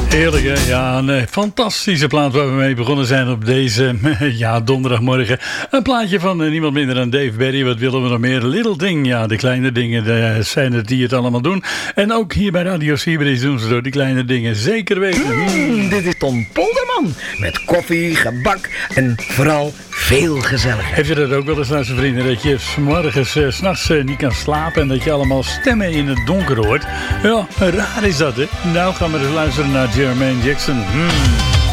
Heerlijk, hè? Ja, een fantastische plaat waar we mee begonnen zijn op deze donderdagmorgen. Een plaatje van niemand minder dan Dave Berry. Wat willen we nog meer? Little Thing. Ja, de kleine dingen zijn het die het allemaal doen. En ook hier bij Radio Sibris doen ze door die kleine dingen zeker weten. Dit is Tom Polderman. Met koffie, gebak en vooral veel gezelligheid. Heb je dat ook wel eens, luister vrienden? Dat je 's morgens, 's nachts niet kan slapen en dat je allemaal stemmen in het donker hoort? Ja, raar is dat, hè? Nou gaan we eens luisteren naar Jermaine Jackson.